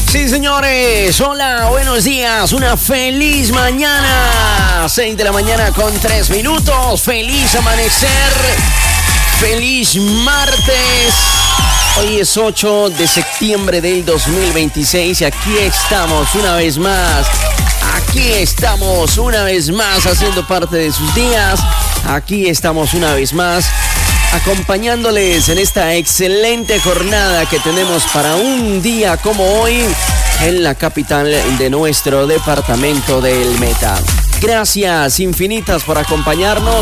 Sí, señores, hola, buenos días, una feliz mañana, 6 de la mañana con 3 minutos, feliz amanecer, feliz martes, hoy es 8 de septiembre del 2026 y aquí estamos una vez más haciendo parte de sus días, aquí estamos una vez más acompañándoles en esta excelente jornada que tenemos para un día como hoy en la capital de nuestro departamento del Meta. Gracias infinitas por acompañarnos,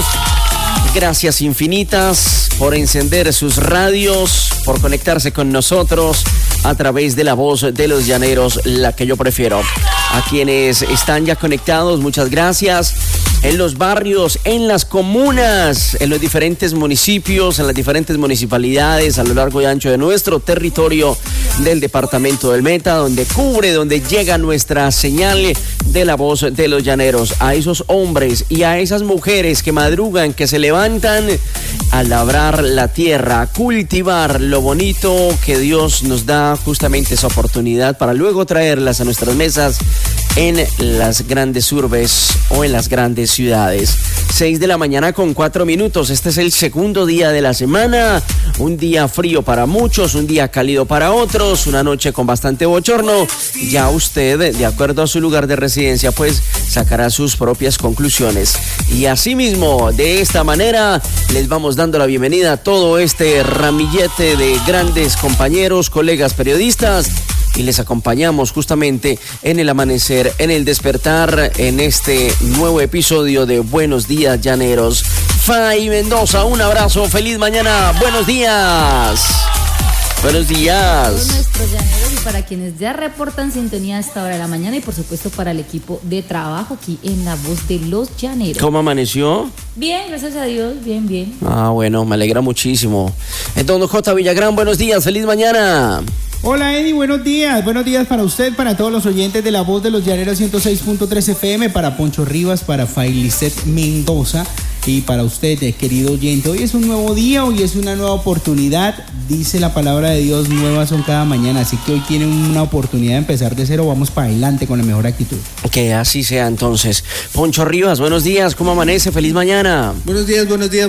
gracias infinitas por encender sus radios, por conectarse con nosotros a través de la voz de los llaneros, la que yo prefiero. A quienes están ya conectados, muchas gracias. En los barrios, en las comunas, en los diferentes municipios, en las diferentes municipalidades a lo largo y ancho de nuestro territorio del departamento del Meta, donde llega nuestra señal de la voz de los llaneros. A esos hombres y a esas mujeres que madrugan, que se levantan a labrar la tierra, a cultivar lo bonito que Dios nos da, justamente esa oportunidad para luego traerlas a nuestras mesas en las grandes urbes o en las grandes ciudades. 6 de la mañana con 4 minutos. Este es el segundo día de la semana. Un día frío para muchos, un día cálido para otros, una noche con bastante bochorno. Ya usted, de acuerdo a su lugar de residencia, pues sacará sus propias conclusiones. Y asimismo, de esta manera, les vamos dando la bienvenida a todo este ramillete de grandes compañeros, colegas periodistas, y les acompañamos justamente en el amanecer, en el despertar, en este nuevo episodio de Buenos Días Llaneros. Fay Mendoza, un abrazo, feliz mañana, buenos días. Buenos días. Todos nuestros llaneros y para quienes ya reportan sintonía a esta hora de la mañana y por supuesto para el equipo de trabajo aquí en La Voz de los Llaneros. ¿Cómo amaneció? Bien, gracias a Dios, bien. Ah, bueno, me alegra muchísimo. Entonces, J. Villagrán, buenos días, feliz mañana. Hola Eddie, buenos días para usted, para todos los oyentes de La Voz de los Llaneros 106.3 FM, para Poncho Rivas, para Failicet Mendoza y para usted, querido oyente. Hoy es un nuevo día, hoy es una nueva oportunidad, dice la palabra de Dios, nuevas son cada mañana, así que hoy tienen una oportunidad de empezar de cero, vamos para adelante con la mejor actitud. Que así sea entonces. Poncho Rivas, buenos días, ¿cómo amanece? Feliz mañana. Buenos días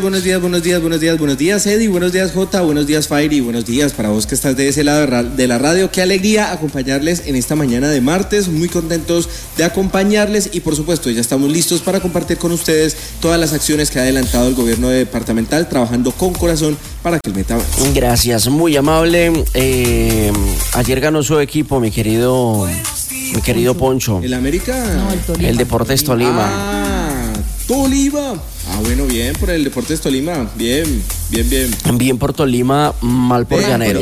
Eddie, buenos días Jota, buenos días Fairy, buenos días para vos que estás de ese lado de la radio. Qué alegría acompañarles en esta mañana de martes, muy contentos de acompañarles y por supuesto ya estamos listos para compartir con ustedes todas las acciones que ha adelantado el gobierno departamental, trabajando con corazón para que el Meta avance. Gracias, muy amable. Ayer ganó su equipo, mi querido Poncho. ¿El América? No, el Tolima. El Deportes Tolima. Ah, Tolima. Ah, bueno, bien por el Deportes Tolima. Bien. Bien por Tolima, mal por Llaneros.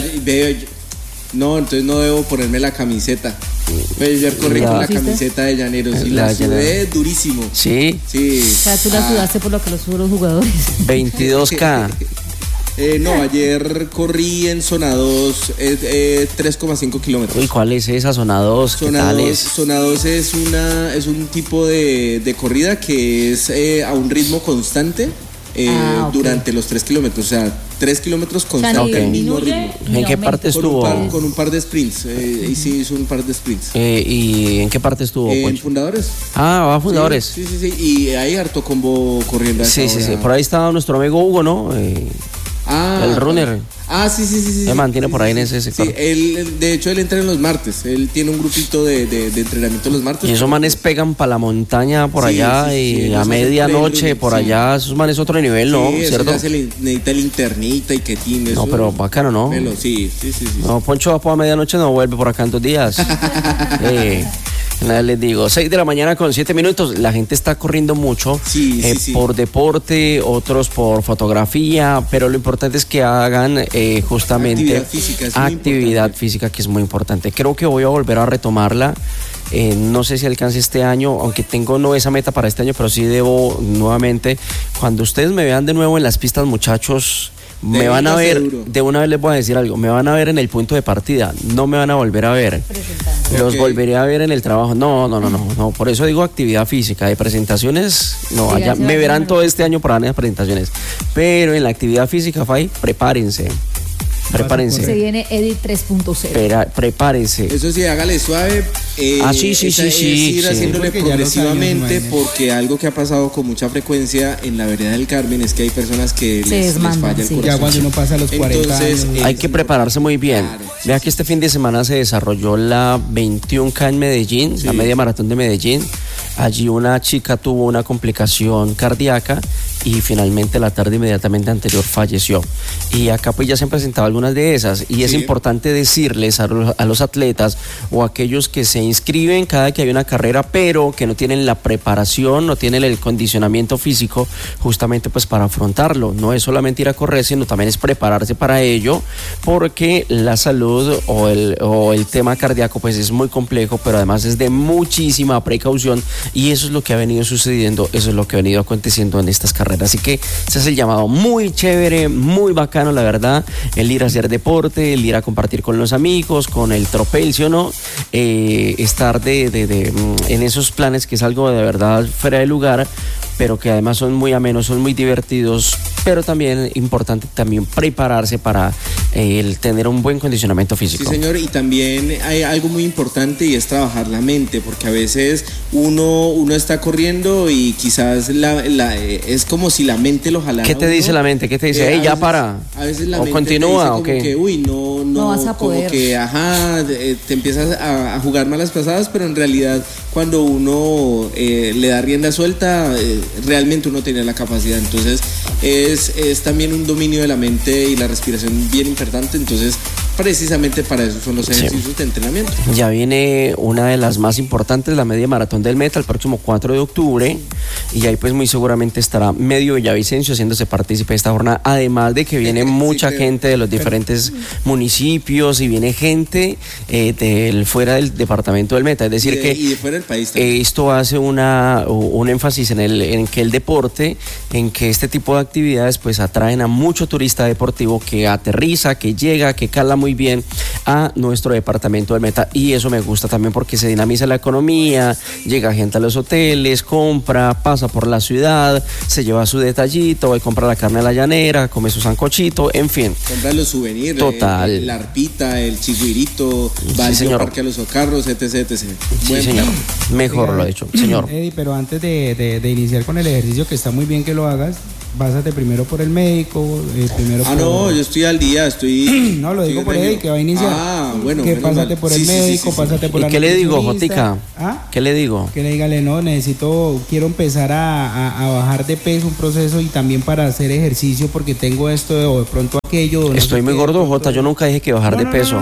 No, entonces no debo ponerme la camiseta. Ayer corrí con la camiseta de Llaneros y la sudé durísimo. ¿Sí? Sí. O sea, tú la sudaste por lo que lo suben los jugadores. 22K. No, ayer corrí en zona 2 3,5 kilómetros. Uy, ¿cuál es esa? Zona 2, ¿qué tal es? Zona 2 es un tipo de corrida que es a un ritmo constante okay, durante los 3 kilómetros, o sea, 3 kilómetros constante al mismo ritmo. ¿En qué parte estuvo? Con un par de sprints, y sí hizo un par de sprints. ¿Y en qué parte estuvo? En Fundadores. Ah, va a Fundadores. Sí, y hay harto combo corriendo. Sí, por ahí estaba nuestro amigo Hugo, ¿no? El runner. Ah, sí. Se mantiene por ahí en ese sector. Sí, de hecho él entra en los martes. Él tiene un grupito de entrenamiento los martes. Y esos manes pegan para la montaña por allá y a medianoche por allá. Esos manes otro nivel, ¿no? Sí, ¿cierto? Ya se le necesita linternita y que tiene. No, pero bacano, ¿no? Sí. No, Poncho va a medianoche, no vuelve por acá en 2 días. Nada, les digo, 6 de la mañana con 7 minutos. La gente está corriendo mucho por deporte, otros por fotografía, pero lo importante es que hagan justamente actividad física, que es muy importante. Creo que voy a volver a retomarla. No sé si alcance este año, aunque tengo no esa meta para este año, pero sí debo nuevamente. Cuando ustedes me vean de nuevo en las pistas, muchachos, me van a ver, de una vez les voy a decir algo, me van a ver en el punto de partida, no me van a volver a ver. Los volveré a ver en el trabajo. No, por eso digo actividad física. De presentaciones, no, allá me verán todo este año para las presentaciones. Pero en la actividad física, Fay, prepárense. Prepárense. Se viene Edit 3.0. Prepárense. Eso sí, hágale suave. Sí. Ir haciéndole Porque ya progresivamente, los años, porque algo que ha pasado con mucha frecuencia en la vereda del Carmen es que hay personas que Se les desmandan, falla el sí. corazón. Ya cuando uno pasa los 40 Entonces, años. Hay que prepararse muy bien. Claro, Vea que este fin de semana se desarrolló la 21K en Medellín, la media maratón de Medellín. Allí una chica tuvo una complicación cardíaca y finalmente la tarde inmediatamente anterior falleció. Y acá pues ya se han presentado algunas de esas y es importante decirles a los atletas o a aquellos que se inscriben cada que hay una carrera pero que no tienen la preparación, no tienen el condicionamiento físico justamente pues para afrontarlo. No es solamente ir a correr, sino también es prepararse para ello, porque la salud o el tema cardíaco pues es muy complejo, pero además es de muchísima precaución y eso es lo que ha venido sucediendo, eso es lo que ha venido aconteciendo en estas carreras. Así que ese es el llamado muy chévere, muy bacano, la verdad, el ir a hacer deporte, el ir a compartir con los amigos, con el tropel, ¿sí o no? Estar en esos planes que es algo de verdad fuera de lugar, pero que además son muy amenos, son muy divertidos, pero también importante también prepararse para el tener un buen condicionamiento físico. Sí, señor, y también hay algo muy importante y es trabajar la mente, porque a veces uno está corriendo y quizás es como si la mente lo jalara. ¿Qué te dice la mente? ¿Qué te dice? A ya veces, para. A veces la o mente continúa, te dice o qué. que, uy, no vas a poder. Como que, te empiezas a jugar malas pasadas, pero en realidad cuando uno le da rienda suelta, realmente uno tiene la capacidad. Entonces es también un dominio de la mente y la respiración bien importante. Entonces precisamente para eso son los ejercicios de entrenamiento. Ya viene una de las más importantes, la media maratón del Meta, el próximo 4 de octubre, y ahí pues muy seguramente estará Medio Villavicencio haciéndose partícipe de esta jornada, además de que viene mucha gente de los diferentes municipios y viene gente fuera del departamento del Meta, es decir y de fuera del país también. Esto hace un énfasis en que el deporte, en que este tipo de actividades pues atraen a mucho turista deportivo que aterriza, que llega, que cala muy bien a nuestro departamento del Meta, y eso me gusta también porque se dinamiza la economía, llega gente a los hoteles, compra, pasa por la ciudad, se lleva su detallito, va y compra la carne a la llanera, come su sancochito, en fin. Compra los souvenirs, total. La arpita, el chigüirito, va al parque a los socarros, etc. Sí, señor. Mejor lo ha dicho, señor. Eddie, pero antes de iniciar con el ejercicio, que está muy bien que lo hagas, pásate primero por el médico, no, yo estoy al día, no, lo digo por Eddie, que va a iniciar. Bueno. Que pásate por el médico, pásate por la ¿Y qué le digo, Jotica? ¿Ah? ¿Qué le digo? Que le dígale, no, quiero empezar a bajar de peso, un proceso, y también para hacer ejercicio, porque tengo esto o de pronto aquello. Estoy muy gordo, Jota, yo nunca dije que bajar de peso.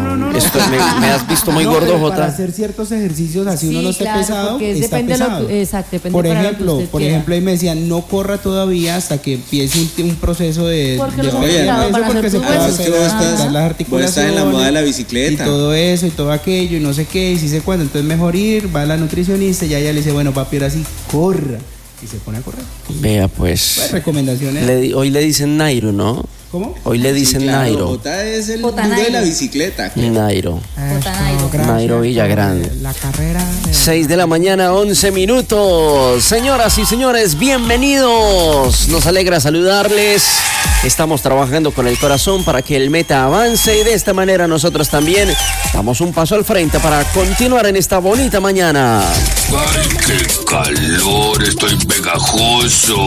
Me has visto muy gordo, Jota. Para hacer ciertos ejercicios, así uno no esté pesado, está depende pesado. Depende por ejemplo, ahí me decían, no corra todavía hasta que empiece un proceso de porque se puede las articulaciones. Voy a estar en la moda de la bicicleta. Y todo eso, y todo aquello, y no sé qué, y si sé cuándo. Entonces mejor ir, va a la nutricionista, y ella le dice, bueno, papi, ahora sí, corra. Y se pone a correr. Vea, pues. Recomendaciones. Hoy le dicen Nairo, ¿no? ¿Cómo? Hoy le dicen Nairo. Jota es el mundo de la bicicleta. Nairo. Nairo Villagrán. La carrera. 6 de la mañana, 11 minutos. Señoras y señores, bienvenidos. Nos alegra saludarles. Estamos trabajando con el corazón para que el Meta avance y de esta manera nosotros también damos un paso al frente para continuar en esta bonita mañana. ¡Ay, qué calor! Estoy pegajoso.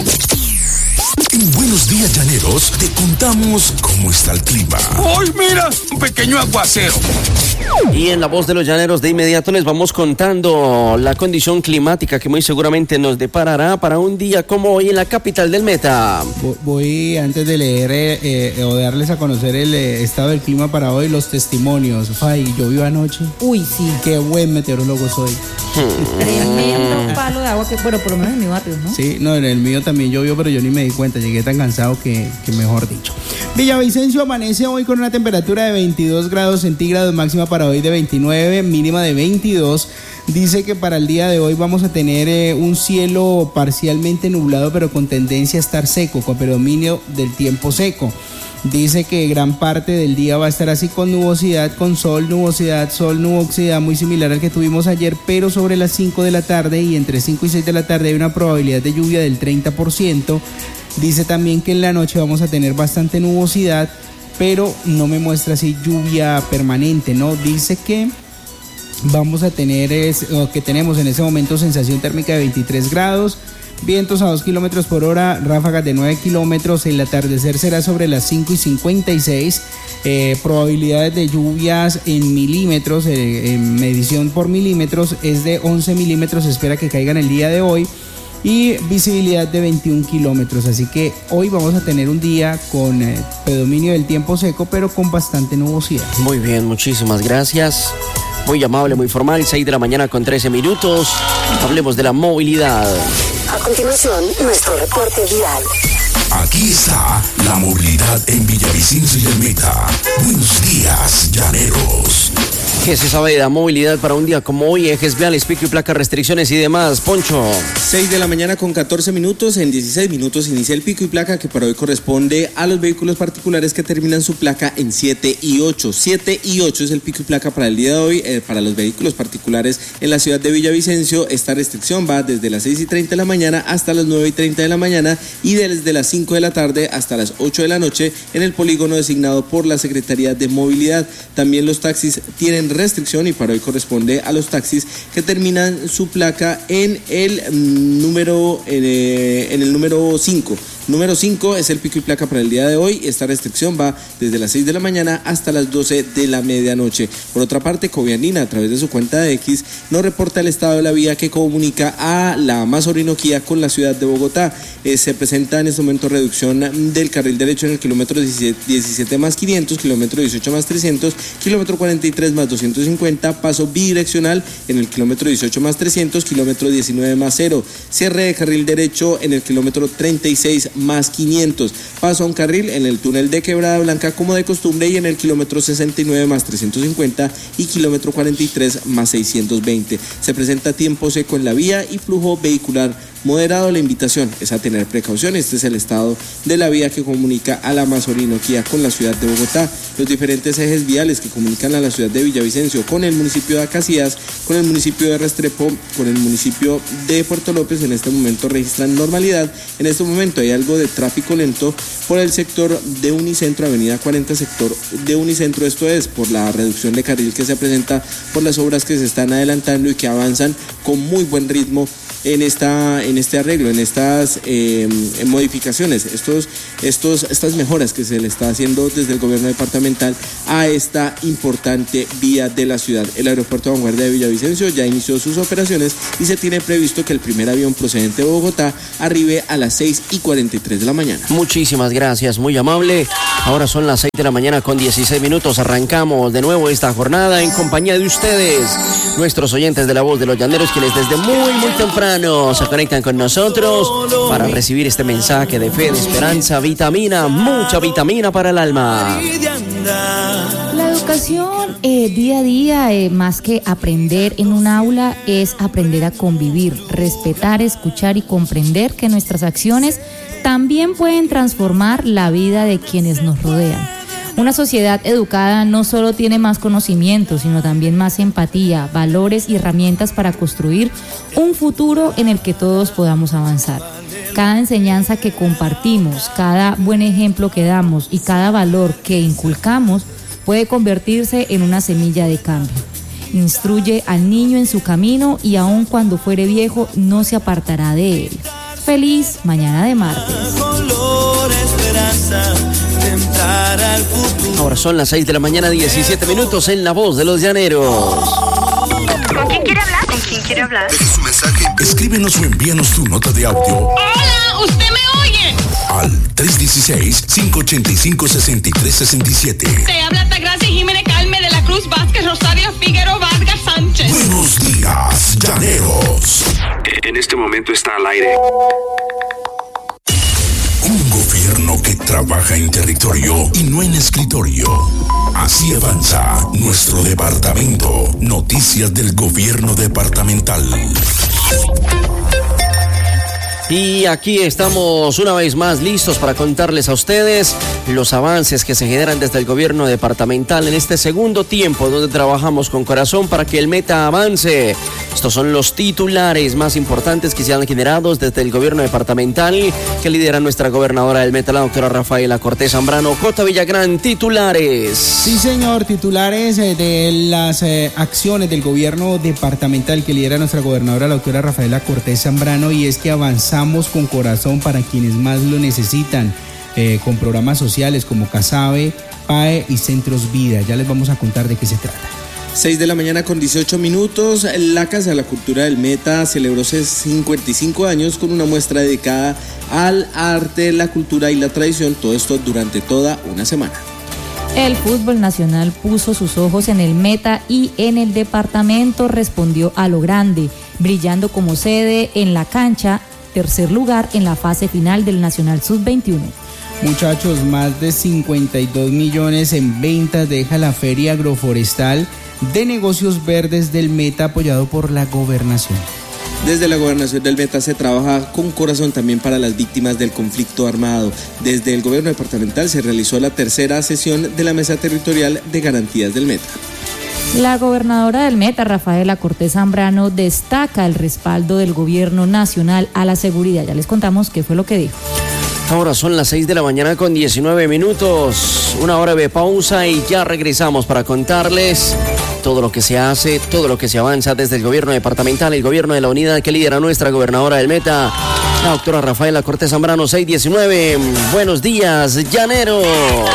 En Buenos Días Llaneros te contamos cómo está el clima. ¡Hoy mira! Un pequeño aguacero. Y en La Voz de los Llaneros de inmediato les vamos contando la condición climática que muy seguramente nos deparará para un día como hoy en la capital del Meta. Voy, antes de leer o de darles a conocer el estado del clima para hoy, los testimonios. Fay, llovió anoche. Uy, sí. Qué buen meteorólogo soy. Tremendo palo de agua, bueno, por lo menos en mi barrio, ¿no? Sí, no, en el mío también llovió, pero yo ni me di cuenta, llegué tan cansado que mejor dicho. Villavicencio amanece hoy con una temperatura de 22 grados centígrados, máxima para hoy de 29, mínima de 22. Dice que para el día de hoy vamos a tener un cielo parcialmente nublado, pero con tendencia a estar seco, con predominio del tiempo seco. Dice que gran parte del día va a estar así con nubosidad, con sol, nubosidad, muy similar al que tuvimos ayer, pero sobre las 5 de la tarde y entre 5 y 6 de la tarde hay una probabilidad de lluvia del 30%. Dice también que en la noche vamos a tener bastante nubosidad pero no me muestra así lluvia permanente, ¿no? Dice que vamos a tener, que tenemos en ese momento sensación térmica de 23 grados, vientos a 2 kilómetros por hora, ráfagas de 9 kilómetros, el atardecer será sobre las 5:56, probabilidades de lluvias en milímetros, en medición por milímetros es de 11 milímetros, se espera que caigan el día de hoy, y visibilidad de 21 kilómetros, así que hoy vamos a tener un día con predominio del tiempo seco, pero con bastante nubosidad. Muy bien, muchísimas gracias. Muy amable, muy formal, 6 de la mañana con 13 minutos. Hablemos de la movilidad. A continuación, nuestro reporte vial. Aquí está la movilidad en Villavicencio y el Meta. Buenos días, llaneros. ¿Qué se sabe de la movilidad para un día como hoy? Ejes viales, pico y placa, restricciones y demás. Poncho. 6 de la mañana con 14 minutos. En 16 minutos inicia el pico y placa que para hoy corresponde a los vehículos particulares que terminan su placa en 7 y 8. 7 y 8 es el pico y placa para el día de hoy. Para los vehículos particulares en la ciudad de Villavicencio, esta restricción va desde las 6:30 de la mañana hasta las 9:30 de la mañana y desde las 5 de la tarde hasta las 8 de la noche en el polígono designado por la Secretaría de Movilidad. También los taxis tienen restricción y para hoy corresponde a los taxis que terminan su placa en el número 5. Número 5 es el pico y placa para el día de hoy. Esta restricción va desde las 6 de la mañana hasta las 12 de la medianoche. Por otra parte, Covianina, a través de su cuenta de X, nos reporta el estado de la vía que comunica a la Más-Orinoquía con la ciudad de Bogotá. Se presenta en este momento reducción del carril derecho en el kilómetro 17 más 500, kilómetro 18 más 300, kilómetro 43 más 250, paso bidireccional en el kilómetro 18 más 300, kilómetro 19 más 0, cierre de carril derecho en el kilómetro 36 más 500, paso a un carril en el túnel de Quebrada Blanca como de costumbre y en el kilómetro 69 más 350 y kilómetro 43 más 620. Se presenta tiempo seco en la vía y flujo vehicular moderado. La invitación es a tener precaución. Este es el estado de la vía que comunica a la Más-Orinoquía con la ciudad de Bogotá. Los diferentes ejes viales que comunican a la ciudad de Villavicencio con el municipio de Acacías, con el municipio de Restrepo, con el municipio de Puerto López en este momento registran normalidad. En este momento hay algo de tráfico lento por el sector de Unicentro, avenida 40, sector de Unicentro. Esto es por la reducción de carril que se presenta por las obras que se están adelantando y que avanzan con muy buen ritmo en este arreglo, en estas modificaciones, estas mejoras que se le está haciendo desde el gobierno departamental a esta importante vía de la ciudad. El aeropuerto de Vanguardia de Villavicencio ya inició sus operaciones y se tiene previsto que el primer avión procedente de Bogotá arribe a las 6:43 de la mañana. Muchísimas gracias, muy amable. Ahora son las 6 de la mañana con 16 minutos. Arrancamos de nuevo esta jornada en compañía de ustedes, nuestros oyentes de La Voz de los Llaneros, quienes desde muy temprano se conectan con nosotros para recibir este mensaje de fe, de esperanza, vitamina, mucha vitamina para el alma. La educación día a día, más que aprender en un aula, es aprender a convivir, respetar, escuchar y comprender que nuestras acciones también pueden transformar la vida de quienes nos rodean. Una sociedad educada no solo tiene más conocimiento, sino también más empatía, valores y herramientas para construir un futuro en el que todos podamos avanzar. Cada enseñanza que compartimos, cada buen ejemplo que damos y cada valor que inculcamos puede convertirse en una semilla de cambio. Instruye al niño en su camino y aun cuando fuere viejo no se apartará de él. Feliz mañana de martes. Ahora son las 6 de la mañana, 17 minutos en La Voz de los Llaneros. ¿Con quién quiere hablar? ¿Con quién quiere hablar? Deje su mensaje, escríbenos o envíanos tu nota de audio. ¡Hola! ¿Usted me oye? Al 316-585-6367. Te habla Altagracia Jiménez Calme de la Cruz Vázquez Rosario Figueroa Vargas Sánchez. Buenos días, llaneros. En este momento está al aire. Un gobierno que trabaja en territorio y no en escritorio. Así avanza nuestro departamento. Noticias del gobierno departamental. Y aquí estamos una vez más listos para contarles a ustedes los avances que se generan desde el gobierno departamental en este segundo tiempo donde trabajamos con corazón para que el Meta avance Estos son los titulares más importantes que se han generado desde el gobierno departamental que lidera nuestra gobernadora del Meta, la doctora Rafaela Cortés Zambrano. J. Villagrán, titulares. Sí, señor, titulares de las acciones del gobierno departamental que lidera nuestra gobernadora, la doctora Rafaela Cortés Zambrano, y es que avanzamos con corazón para quienes más lo necesitan, con programas sociales como CASAVE, PAE y Centros Vida. Ya les vamos a contar de qué se trata. 6 de la mañana con 18 minutos, la Casa de la Cultura del Meta celebró 55 años con una muestra dedicada al arte, la cultura y la tradición, todo esto durante toda una semana. El fútbol nacional puso sus ojos en el Meta y en el departamento respondió a lo grande, brillando como sede en la cancha, tercer lugar en la fase final del Nacional Sub-21. Muchachos, más de 52 millones en ventas deja la Feria Agroforestal de Negocios Verdes del Meta, apoyado por la Gobernación. Desde la Gobernación del Meta se trabaja con corazón también para las víctimas del conflicto armado. Desde el gobierno departamental se realizó la tercera sesión de la Mesa Territorial de Garantías del Meta. La gobernadora del Meta, Rafaela Cortés Zambrano, destaca el respaldo del gobierno nacional a la seguridad. Ya les contamos qué fue lo que dijo. Ahora son las 6 de la mañana con 19 minutos. Una hora de pausa y ya regresamos para contarles todo lo que se hace, todo lo que se avanza desde el gobierno departamental, el gobierno de la unidad que lidera nuestra gobernadora del Meta, la doctora Rafaela Cortés Zambrano. 6:19. Buenos días, llaneros.